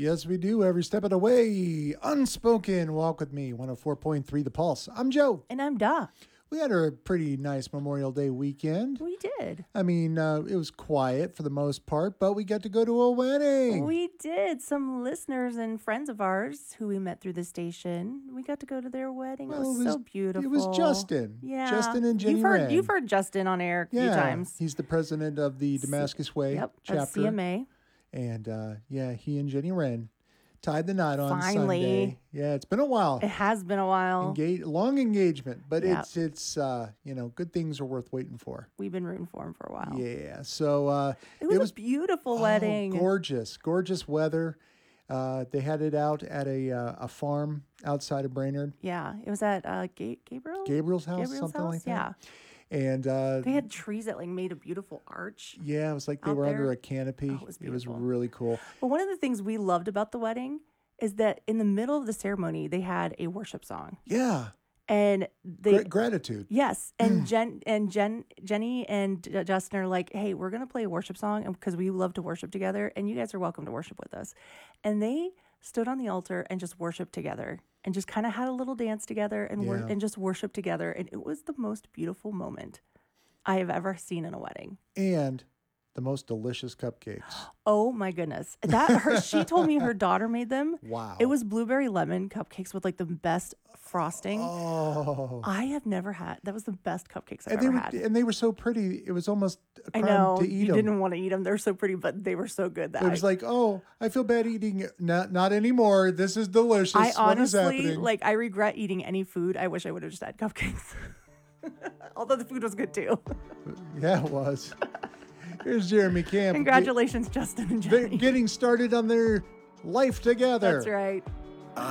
Yes, we do. Every step of the way. Unspoken. Walk with me. 104.3 The Pulse. I'm Joe. And I'm Da. We had a pretty nice Memorial Day weekend. We did. I mean, it was quiet for the most part, but we got to go to a wedding. We did. Some listeners and friends of ours who we met through the station, we got to go to their wedding. It was so beautiful. It was Justin. Yeah. Justin and Jenny Wren. You've heard Justin on air a few times. He's the president of the Damascus Way chapter. Of CMA. And he and Jenny Wren tied the knot on Finally. Sunday. Yeah, it's been a while. It has been a while. Long engagement, but it's good things are worth waiting for. We've been rooting for him for a while. Yeah, so it was a beautiful wedding. Gorgeous weather. They had it out at a farm outside of Brainerd. Yeah, it was at Gabriel's house, something like that. Yeah. And they had trees that made a beautiful arch. Yeah, it was like they were under a canopy. Oh, it was really cool. But one of the things we loved about the wedding is that in the middle of the ceremony, they had a worship song. Yeah. And gratitude. Yes. And Jenny and Justin are like, hey, we're going to play a worship song because we love to worship together. And you guys are welcome to worship with us. And they stood on the altar and just worshiped together and just kind of had a little dance together and just worshiped together. And it was the most beautiful moment I have ever seen in a wedding. And the most delicious cupcakes. Oh my goodness. She told me her daughter made them. Wow. It was blueberry lemon cupcakes with like the best frosting. Oh. I have never had. That was the best cupcakes I've ever had. And they were so pretty. It was almost a crime to eat them. You didn't want to eat them. They're so pretty, but they were so good that it was like, oh, I feel bad eating it. Not anymore. This is delicious. I what is honestly, happening? I regret eating any food. I wish I would have just had cupcakes. Although the food was good too. Yeah, it was. Here's Jeremy Camp. Congratulations, Justin and Jenny. They're getting started on their life together. That's right.